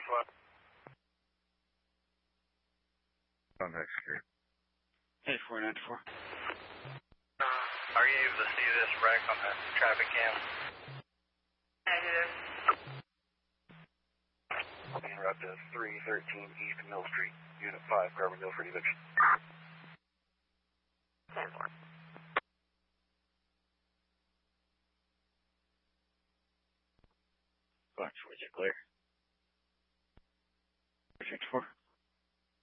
On next year. Hey, 494. Are you able to see this wreck on the traffic cam? Negative. En route to 313 East Mill Street, Unit 5, Carbon Hill for eviction. 10-4. Box, was it clear? 464.